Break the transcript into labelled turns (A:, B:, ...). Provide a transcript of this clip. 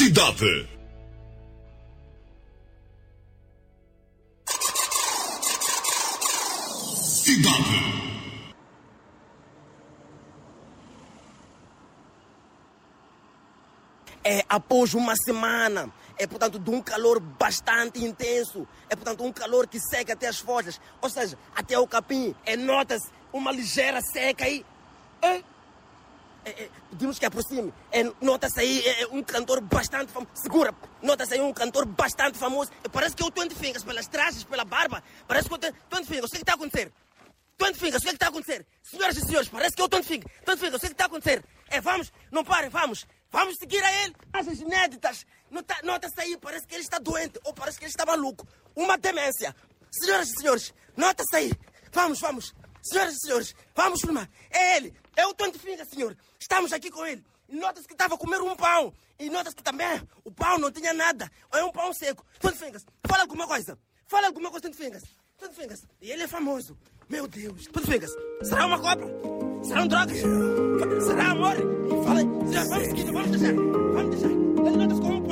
A: Cidade. Cidade.
B: É após uma semana, é portanto de um calor bastante intenso, é portanto um calor que seca até as folhas, ou seja, até o capim, nota-se uma ligeira seca aí. Pedimos que aproxime, nota-se aí um cantor bastante famoso, segura, nota-se aí um cantor bastante famoso, parece que eu estou 20 Fingers, pelas trajes, pela barba, parece que eu estou 20 Fingers, o que está a acontecer? 20 Fingers, o que está a acontecer? Senhoras e senhores, parece que eu estou 20 Fingers, o que está a acontecer? Vamos, não parem, vamos seguir a ele. As inéditas. Nota-se aí, parece que ele está doente. Ou parece que ele está maluco. Uma demência. Senhoras e senhores, nota-se aí. Vamos. Senhoras e senhores, vamos filmar. É ele. É o 20 Fingers, senhor. Estamos aqui com ele. E nota-se que estava a comer um pão. E nota-se que também o pão não tinha nada. É um pão seco. 20 Fingers, fala alguma coisa. 20 Fingers. 20 Fingers. E ele é famoso. Meu Deus. 20 Fingers. Será uma cobra? Serão drogas? Será amor? Fala aí. Vamos seguir, vamos deixar.